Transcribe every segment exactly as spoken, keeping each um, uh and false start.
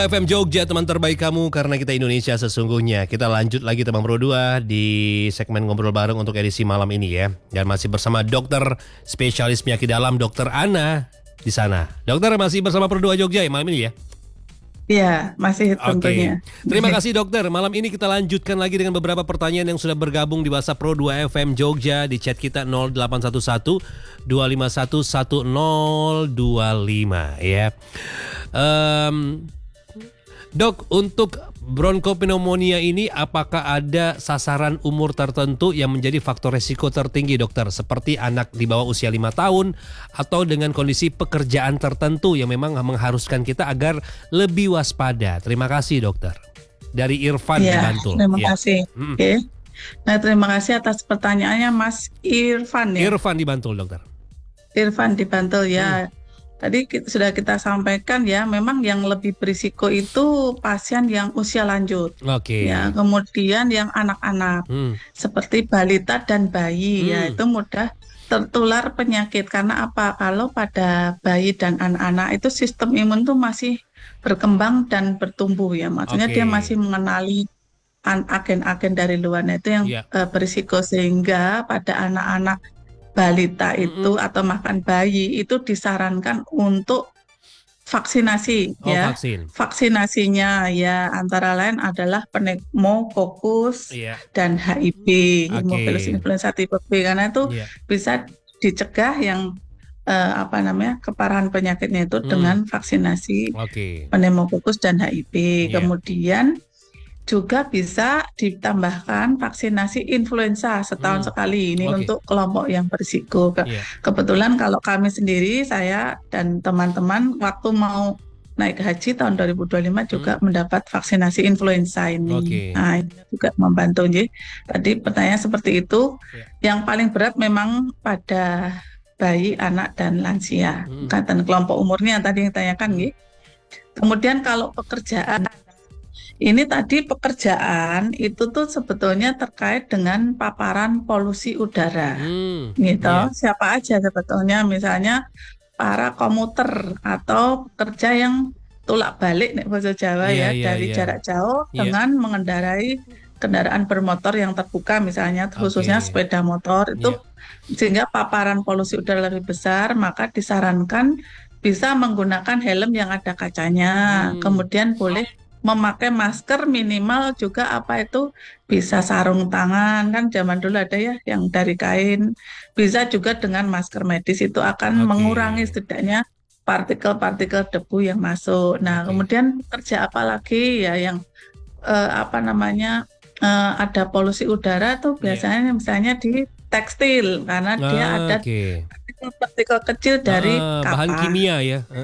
F M Jogja, teman terbaik kamu karena kita Indonesia sesungguhnya. Kita lanjut lagi teman Pro dua di segmen ngobrol bareng untuk edisi malam ini ya. Dan masih bersama dokter spesialis penyakit dalam dokter Ana di sana. Dokter masih bersama Pro dua Jogja ya malam ini ya? Iya, masih tentunya. Oke. Terima kasih dokter. Malam ini kita lanjutkan lagi dengan beberapa pertanyaan yang sudah bergabung di WhatsApp Pro dua F M Jogja di chat kita nol delapan satu satu dua lima satu satu nol dua lima ya. Um, Dok, untuk bronkopneumonia ini apakah ada sasaran umur tertentu yang menjadi faktor resiko tertinggi dokter? Seperti anak di bawah usia lima tahun atau dengan kondisi pekerjaan tertentu yang memang mengharuskan kita agar lebih waspada. Terima kasih dokter. Dari Irfan Ya, di Bantul. terima Ya. kasih. Hmm. Oke. Nah, terima kasih atas pertanyaannya Mas Irfan ya. Irfan di Bantul dokter. Irfan di Bantul ya. Hmm. Tadi kita, sudah kita sampaikan ya, memang yang lebih berisiko itu pasien yang usia lanjut. Oke. Ya, kemudian yang anak-anak Hmm. seperti balita dan bayi ya, Hmm. itu mudah tertular penyakit. Karena apa? Kalau pada bayi dan anak-anak itu sistem imun tuh masih berkembang dan bertumbuh ya. Maksudnya Oke. dia masih mengenali an- agen-agen dari luar. Nah, itu yang Ya. eh, berisiko, sehingga pada anak-anak balita itu Mm-mm. atau bahkan bayi itu disarankan untuk vaksinasi Oh, ya. vaksin. Vaksinasinya ya antara lain adalah pneumokokus Iya. dan H I V, Haemophilus Oke. influenza tipe B, karena itu Iya. bisa dicegah yang eh, apa namanya keparahan penyakitnya itu Hmm. dengan vaksinasi Oke. pneumokokus dan H I V. Iya. Kemudian juga bisa ditambahkan vaksinasi influenza setahun Hmm. sekali ini Oke. untuk kelompok yang berisiko. Ke- Iya. Kebetulan kalau kami sendiri, saya dan teman-teman waktu mau naik haji tahun dua ribu dua puluh lima juga mendapat vaksinasi influenza ini. Oke. Nah, ini juga membantu. Jadi, tadi pertanyaan seperti itu. Iya. Yang paling berat memang pada bayi, anak, dan lansia. Hmm. Dan kelompok umurnya yang tadi yang ditanyakan. Hmm. Nggih. Kemudian kalau pekerjaan, ini tadi pekerjaan itu tuh sebetulnya terkait dengan paparan polusi udara, Hmm. gitu. Iya. Siapa aja sebetulnya, misalnya para komuter atau pekerja yang tulak balik nek bahasa Jawa Iya, ya iya, dari iya. jarak jauh Iya. dengan mengendarai kendaraan bermotor yang terbuka, misalnya khususnya Oke. sepeda motor itu, Iya. sehingga paparan polusi udara lebih besar, maka disarankan bisa menggunakan helm yang ada kacanya, Hmm. kemudian boleh memakai masker minimal juga apa itu bisa sarung tangan, kan zaman dulu ada ya yang dari kain, bisa juga dengan masker medis, itu akan Oke. mengurangi setidaknya partikel-partikel debu yang masuk. Nah, Oke. kemudian kerja apa lagi ya yang eh, apa namanya eh, ada polusi udara tuh Iya. biasanya misalnya di tekstil, karena dia Ah, ada Oke. partikel kecil dari Ah, bahan kapas. kimia ya. Ah.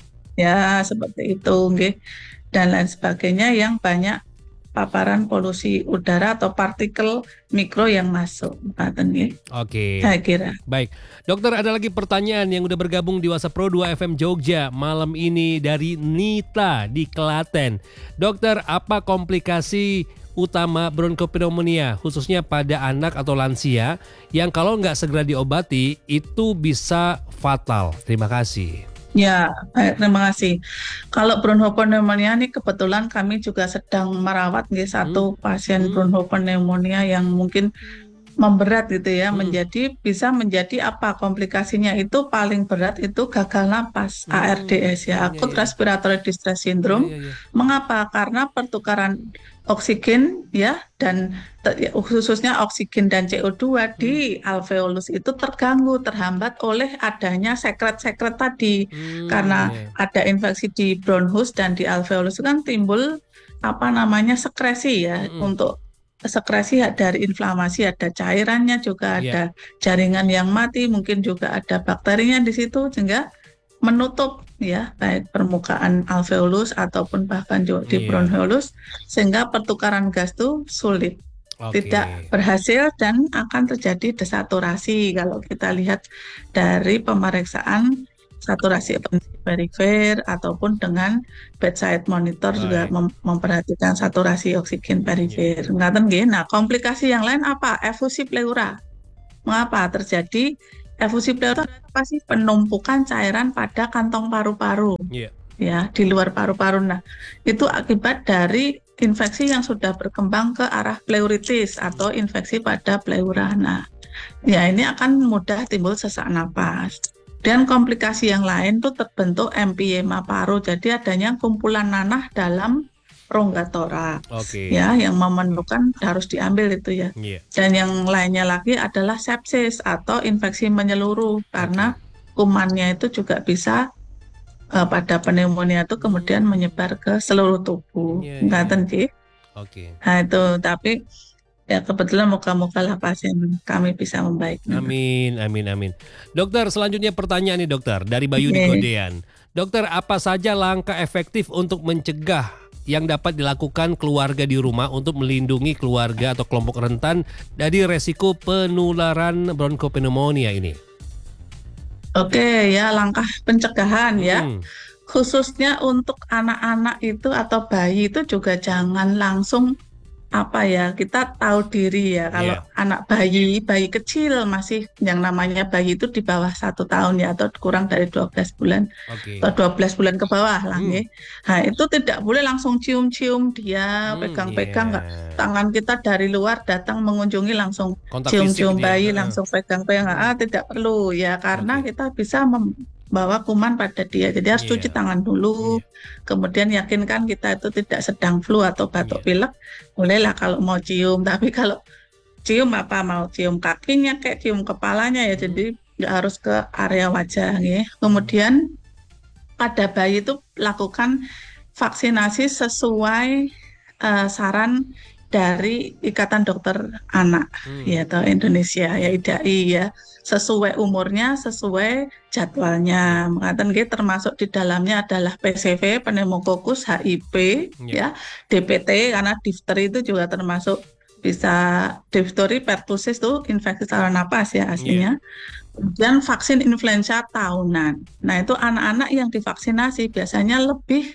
Ya, seperti itu, nggih. Dan lain sebagainya yang banyak paparan polusi udara atau partikel mikro yang masuk. Ngaten nggih, Oke. saya kira. Baik. Dokter, ada lagi pertanyaan yang udah bergabung di WhatsApp Pro dua F M Jogja malam ini dari Nita di Klaten. Dokter, apa komplikasi utama bronkopneumonia khususnya pada anak atau lansia yang kalau nggak segera diobati itu bisa fatal? Terima kasih. Ya, baik, terima kasih. Kalau bronchopneumonia ini kebetulan kami juga sedang merawat nggih satu pasien Hmm. bronchopneumonia yang mungkin memberat gitu ya, Hmm. menjadi bisa menjadi apa komplikasinya itu paling berat itu gagal napas, Hmm. A R D S ya, Iya, Acute iya. Respiratory Distress Iya, Syndrome. iya, iya. Mengapa? Karena pertukaran oksigen ya dan te- khususnya oksigen dan C O dua di alveolus itu terganggu, terhambat oleh adanya sekret-sekret tadi. Hmm, Karena iya. ada infeksi di bronchus dan di alveolus itu kan timbul apa namanya sekresi ya, Mm-mm. untuk sekresi dari inflamasi, ada cairannya juga, Iya. ada jaringan yang mati, mungkin juga ada bakterinya di situ, sehingga menutup ya baik permukaan alveolus ataupun bahkan juga di Iya. bronchiolus, sehingga pertukaran gas itu sulit, Oke. tidak berhasil, dan akan terjadi desaturasi kalau kita lihat dari pemeriksaan saturasi perifer ataupun dengan bedside monitor juga Baik. mem- memperhatikan saturasi oksigen perifer. Ngaten nggih. Nah, komplikasi yang lain apa? Efusi pleura. Mengapa terjadi efusi pleura? Apa sih? Penumpukan cairan pada kantong paru-paru. Iya. ya di luar paru-paru. Nah, itu akibat dari infeksi yang sudah berkembang ke arah pleuritis atau infeksi pada pleura. Nah, ya ini akan mudah timbul sesak napas. Dan komplikasi yang lain tuh terbentuk emphysema paru. Jadi adanya kumpulan nanah dalam rongga toraks, Oke. ya, yang memerlukan harus diambil itu ya. Iya. Dan yang lainnya lagi adalah sepsis atau infeksi menyeluruh karena kumannya itu juga bisa uh, pada pneumonia itu kemudian menyebar ke seluruh tubuh. Iya, iya. Ngaten Ki. Oke. Nah itu, tapi ya kebetulan moga-moga lah pasien kami bisa membaik. Amin, amin, amin. Dokter, selanjutnya pertanyaan nih dokter dari Bayu di Oke. Godean. Dokter, apa saja langkah efektif untuk mencegah yang dapat dilakukan keluarga di rumah untuk melindungi keluarga atau kelompok rentan dari resiko penularan bronkopneumonia ini? Oke ya, langkah pencegahan ya. Hmm. Khususnya untuk anak-anak itu atau bayi itu juga jangan langsung apa ya, kita tahu diri ya kalau Iya. anak bayi, bayi kecil masih yang namanya bayi itu di bawah satu tahun ya atau kurang dari dua belas bulan Oke. atau dua belas bulan ke bawah lah Hmm. nggih. Nah, itu tidak boleh langsung cium-cium dia, Hmm, pegang-pegang nggak. iya. Tangan kita dari luar datang mengunjungi langsung Kontak fisik cium-cium gitu ya. bayi, Heeh. langsung pegang-pegang. Hmm. Ah, tidak perlu ya karena Oke. kita bisa membawa kuman pada dia. Jadi harus cuci Iya. tangan dulu. Kemudian yakinkan kita itu tidak sedang flu atau batuk Iya. pilek. Bolehlah kalau mau cium, tapi kalau cium apa mau cium kakinya kayak cium kepalanya ya. Hmm. Jadi nggak harus ke area wajah ya. Kemudian pada bayi itu lakukan vaksinasi sesuai uh, saran dari Ikatan Dokter Anak Hmm. ya atau Indonesia ya I D A I ya, sesuai umurnya, sesuai jadwalnya. Mengatakan gitu, termasuk di dalamnya adalah P C V, pneumococcus, H I V Iya. ya, D P T karena difteri itu juga termasuk, bisa difteri, pertusis itu infeksi saluran napas ya aslinya. Kemudian vaksin influenza tahunan. Nah itu anak-anak yang divaksinasi biasanya lebih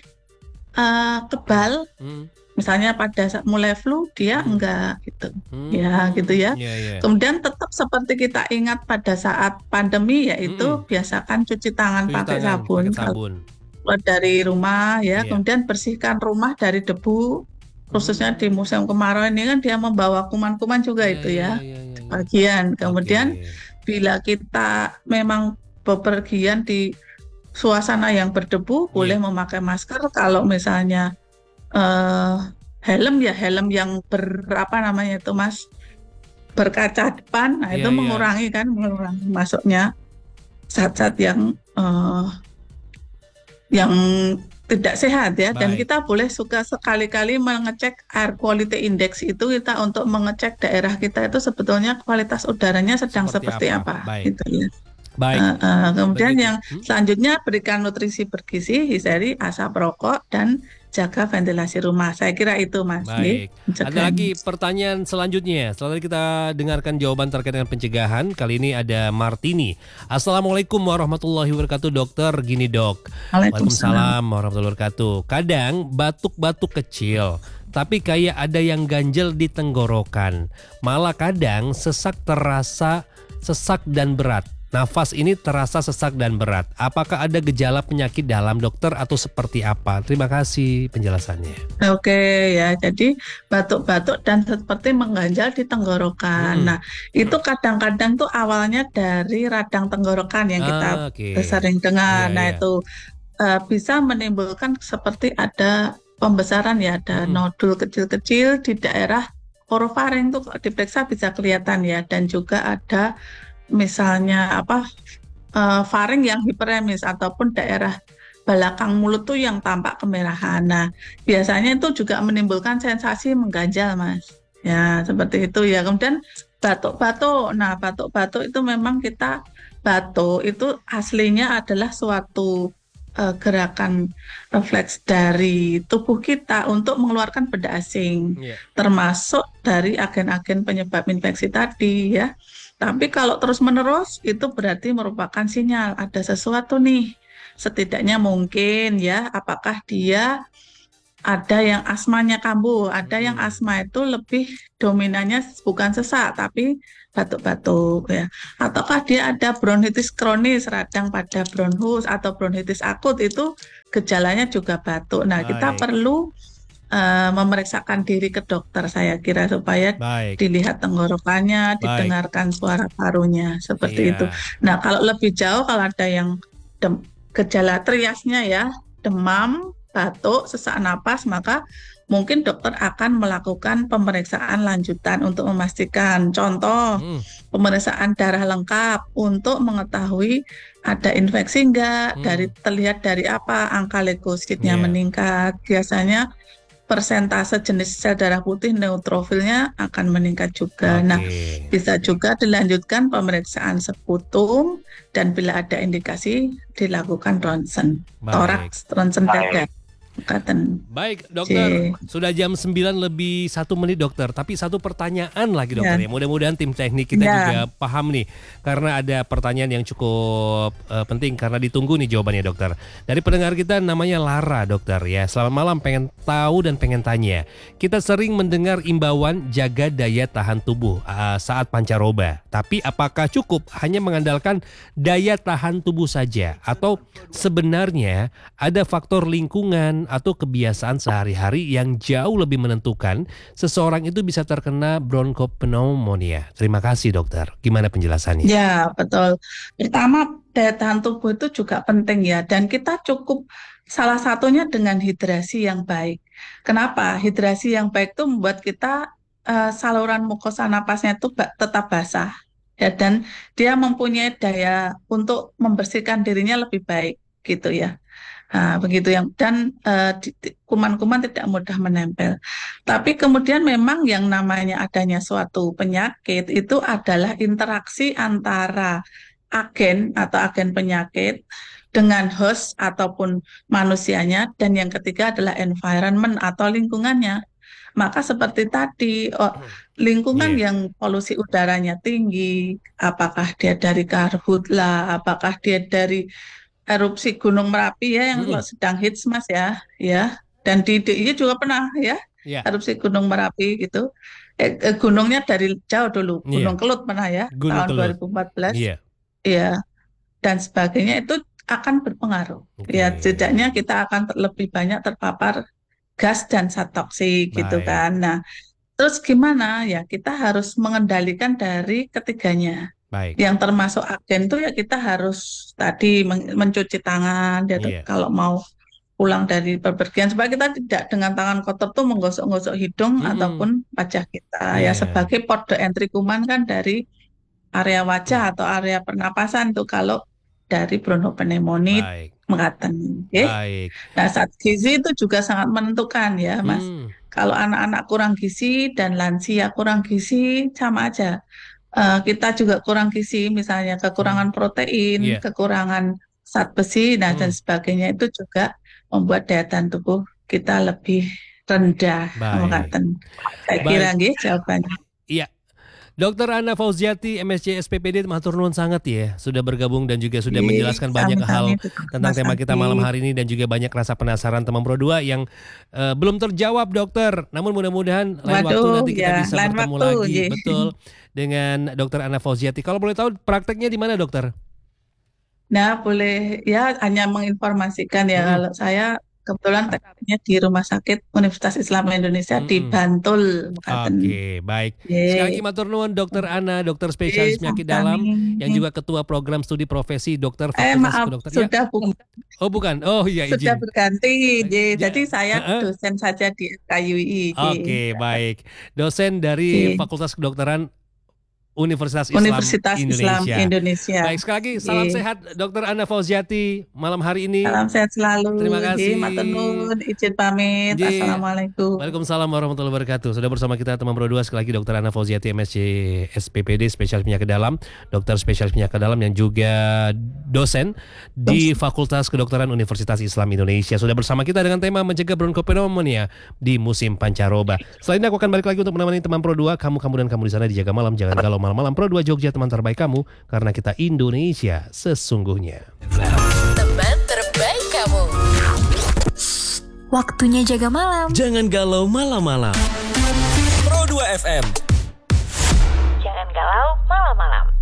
uh, kebal. Hmm. Misalnya pada saat mulai flu dia Hmm. enggak gitu. Hmm. Ya gitu ya. Iya, iya. Kemudian tetap seperti kita ingat pada saat pandemi yaitu Hmm. biasakan cuci tangan Cuci pakai tangan sabun pakai kalau sabun. keluar dari rumah ya. Iya. Kemudian bersihkan rumah dari debu. Khususnya di Museum Kemarau ini kan dia membawa kuman-kuman juga Iya, itu iya, ya. iya, iya, iya. Bagian. Kemudian Oke. bila kita memang bepergian di suasana yang berdebu, boleh Iya. memakai masker. Kalau misalnya eh, helm ya helm yang ber apa namanya itu Mas, berkaca depan, nah Iya, itu iya. mengurangi kan, mengurangi masuknya zat-zat yang eh, yang tidak sehat ya. Dan Baik. kita boleh suka sekali-kali mengecek air quality index itu kita untuk mengecek daerah kita itu sebetulnya kualitas udaranya sedang Seperti seperti, apa? apa, Baik. gitu ya. Baik. Uh, uh, kemudian Begitu. yang Hmm? selanjutnya berikan nutrisi bergizi, hindari asap rokok dan jaga ventilasi rumah. Saya kira itu Mas. Baik. Nih, Ada lagi pertanyaan selanjutnya. Setelah kita dengarkan jawaban terkait dengan pencegahan, kali ini ada Martini. Assalamualaikum warahmatullahi wabarakatuh dokter. Gini dok. Waalaikumsalam warahmatullahi wabarakatuh. Kadang batuk-batuk kecil, tapi kayak ada yang ganjel di tenggorokan. Malah kadang sesak terasa sesak dan berat. Nafas ini terasa sesak dan berat. Apakah ada gejala penyakit dalam dokter atau seperti apa? Terima kasih penjelasannya. Oke ya, jadi batuk-batuk dan seperti mengganjal di tenggorokan. Hmm. Nah, itu kadang-kadang tuh awalnya dari radang tenggorokan yang kita Ah, oke. sering dengar. Iya, Nah, iya. itu uh, bisa menimbulkan seperti ada pembesaran ya, ada Hmm. nodul kecil-kecil di daerah orofaring tuh kalau diperiksa bisa kelihatan ya, dan juga ada misalnya apa uh, faring yang hiperemis ataupun daerah belakang mulut tuh yang tampak kemerahan. Nah, biasanya itu juga menimbulkan sensasi mengganjal, Mas. Ya, seperti itu ya. Kemudian batuk-batuk. Nah, batuk-batuk itu memang kita batuk itu aslinya adalah suatu uh, gerakan refleks dari tubuh kita untuk mengeluarkan benda asing, Iya. termasuk dari agen-agen penyebab infeksi tadi ya. Tapi kalau terus-menerus itu berarti merupakan sinyal ada sesuatu nih. Setidaknya mungkin ya, apakah dia ada yang asmanya kambuh, ada yang Hmm. asma itu lebih dominannya bukan sesak tapi batuk-batuk ya. Ataukah dia ada bronkitis kronis radang pada bronhus atau bronkitis akut itu gejalanya juga batuk. Nah, kita Baik, perlu eh, memeriksakan diri ke dokter saya kira supaya baik, dilihat tenggorokannya, baik. didengarkan suara parunya seperti itu. Iya. Nah, kalau lebih jauh kalau ada yang dem- gejala triasnya ya, demam, batuk, sesak napas, maka mungkin dokter akan melakukan pemeriksaan lanjutan untuk memastikan. Contoh, Hmm. pemeriksaan darah lengkap untuk mengetahui ada infeksi enggak, dari Hmm. terlihat dari apa angka leukositnya Iya. meningkat. Biasanya persentase jenis sel darah putih neutrofilnya akan meningkat juga. Nah, Oke. bisa juga dilanjutkan pemeriksaan sputum dan bila ada indikasi dilakukan ronsen, Baik. toraks, ronsen dada, katen. Baik, dokter. C. Sudah jam sembilan lebih satu menit, dokter. Tapi satu pertanyaan lagi, dokter. Ya, Ya, mudah-mudahan tim teknik kita ya, juga paham nih. Karena ada pertanyaan yang cukup eh, penting. Karena ditunggu nih jawabannya, dokter. Dari pendengar kita namanya Lara, dokter. Ya, selamat malam. Pengen tahu dan pengen tanya. Kita sering mendengar imbauan jaga daya tahan tubuh eh, saat pancaroba. Tapi apakah cukup hanya mengandalkan daya tahan tubuh saja? Atau sebenarnya ada faktor lingkungan atau kebiasaan sehari-hari yang jauh lebih menentukan seseorang itu bisa terkena bronchopneumonia. Terima kasih, dokter. Gimana penjelasannya? ya, betul. Pertama, daya tahan tubuh itu juga penting ya, dan kita cukup salah satunya dengan hidrasi yang baik. Kenapa? Hidrasi yang baik itu membuat kita eh, saluran mukosa napasnya itu ba- tetap basah, ya, dan dia mempunyai daya untuk membersihkan dirinya lebih baik, gitu ya. Nah, begitu yang dan eh, di- di- kuman-kuman tidak mudah menempel. Tapi kemudian memang yang namanya adanya suatu penyakit itu adalah interaksi antara agen atau agen penyakit dengan host ataupun manusianya dan yang ketiga adalah environment atau lingkungannya. Maka seperti tadi, oh, lingkungan Iya. yang polusi udaranya tinggi, apakah dia dari karhutla, apakah dia dari erupsi Gunung Merapi ya yang Mm-mm. sedang hits Mas ya, ya. Dan di D I Y juga pernah ya Iya. erupsi Gunung Merapi gitu. Eh, eh, gunungnya dari jauh dulu, Gunung Iya. Kelut pernah ya Gunung tahun Kelut. dua ribu empat belas, Iya. ya, dan sebagainya itu akan berpengaruh. Oke. Ya, setidaknya kita akan ter- lebih banyak terpapar gas dan zat toksik gitu Baik. kan. Nah, terus gimana ya? Kita harus mengendalikan dari ketiganya. Baik. Yang termasuk agen tuh ya kita harus tadi men- mencuci tangan ya, Iya. kalau mau pulang dari bepergian supaya kita tidak dengan tangan kotor tuh menggosok-gosok hidung Mm-mm. ataupun wajah kita ya Iya. sebagai port de entry kuman kan dari area wajah atau area pernapasan tuh kalau dari bronchopneumonia Baik. mengatakan. Oke. Baik. Nah, saat gizi itu juga sangat menentukan ya, Mas. Hmm. Kalau anak-anak kurang gizi dan lansia kurang gizi sama aja. Eh, kita juga kurang gizi, misalnya Hmm. kekurangan protein, Iya. kekurangan zat besi, nah dan Hmm. sebagainya itu juga membuat daya tahan tubuh kita lebih rendah. Baik. Mengatakan. Saya kira Baik. nggih jawabannya. Iya. Dokter Ana Fauziati, M S C S P P D, matur nuwun sangat ya, sudah bergabung dan juga sudah Nggih, menjelaskan banyak sami-sami hal tentang Mas tema kita malam Aldi. hari ini dan juga banyak rasa penasaran teman Pro dua yang eh, belum terjawab, dokter. Namun mudah-mudahan lain waktu Waduh, nanti kita ya, bisa lain bertemu waktu, lagi, nggih. betul, dengan dokter Ana Fauziati. Kalau boleh tahu prakteknya di mana, dokter? Nah, boleh ya hanya menginformasikan ya Mm-mm. kalau saya kebetulan T K P-nya di Rumah Sakit Universitas Islam Indonesia di Mm-mm. Bantul, Mekaten. Oke, baik. Sekali lagi Ye, matur nuwun dokter Ana, dokter ye, spesialis penyakit sami-sami. dalam yang juga ketua program studi profesi dokter Eh, Fakultas maaf, Kedokteran. Ya, sudah bu- oh bukan. Oh iya, sudah izin. berganti. Ye, jadi Ja- saya Heeh. dosen saja di F K U I. Oke, baik. Dosen dari Ye, Fakultas Kedokteran Universitas Islam Universitas Islam Indonesia. Indonesia. Baik, sekali lagi salam Ye. sehat dokter Ana Fauziati malam hari ini. Salam sehat Terima selalu. Ye, matur kasih. nuwun, izin pamit. Ji. Assalamualaikum. Waalaikumsalam warahmatullahi wabarakatuh. Sudah bersama kita teman Pro dua sekali lagi dokter Ana Fauziati M S C S P P D spesialis penyakit dalam, dokter spesialis penyakit dalam yang juga dosen di Fakultas Kedokteran Universitas Islam Indonesia. Sudah bersama kita dengan tema mencegah bronchopneumonia di musim pancaroba. Selain itu aku akan balik lagi untuk menemani teman Pro dua, kamu kamu dan kamu di sana dijaga malam, jangan galau malam-malam. Pro dua Jogja teman terbaik kamu karena kita Indonesia sesungguhnya. Teman terbaik kamu. Waktunya jaga malam. Jangan galau malam-malam. Pro dua F M. Jangan galau malam-malam.